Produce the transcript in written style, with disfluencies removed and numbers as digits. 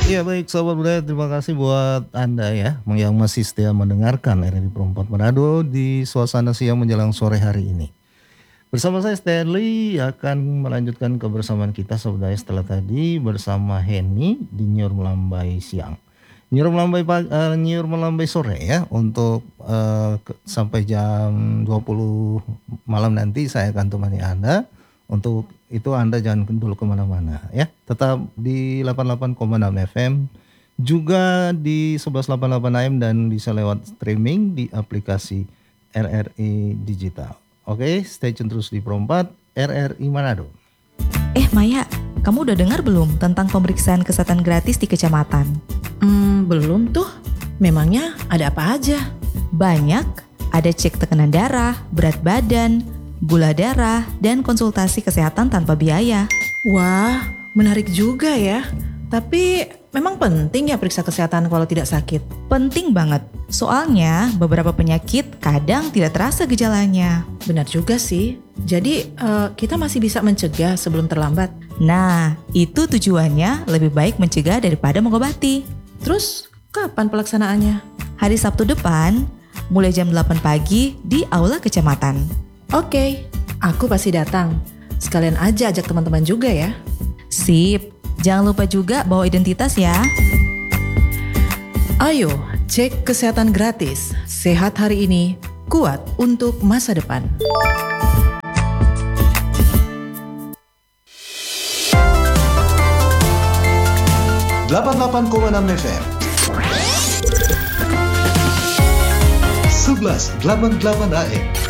Iya baik sahabat budaya, terima kasih buat Anda ya yang masih setia mendengarkan RRI Perempat Manado di suasana siang menjelang sore hari ini. Bersama saya Stanley akan melanjutkan kebersamaan kita sahabat budaya setelah tadi bersama Henny di Nyiur Melambai siang. Nyiur Melambai sore ya untuk sampai jam 20 malam nanti saya akan temani Anda. Untuk itu Anda jangan dulu kemana-mana ya. Tetap di 88,6 FM. Juga di 1188 AM dan bisa lewat streaming di aplikasi RRI Digital. Oke, stay tune terus di Perempat RRI Manado. Maya, kamu udah dengar belum tentang pemeriksaan kesehatan gratis di kecamatan? Belum tuh. Memangnya ada apa aja? Banyak, ada cek tekanan darah, berat badan, gula darah, dan konsultasi kesehatan tanpa biaya. Wah, menarik juga ya. Tapi memang penting ya periksa kesehatan kalau tidak sakit? Penting banget, soalnya beberapa penyakit kadang tidak terasa gejalanya. Benar juga sih. Jadi kita masih bisa mencegah sebelum terlambat. Nah, itu tujuannya lebih baik mencegah daripada mengobati. Terus kapan pelaksanaannya? Hari Sabtu depan, mulai jam 8 pagi di Aula Kecamatan. Oke, aku pasti datang. Sekalian aja ajak teman-teman juga ya. Sip, jangan lupa juga bawa identitas ya. Ayo, cek kesehatan gratis. Sehat hari ini, kuat untuk masa depan. ...88,6 FM 1188 AM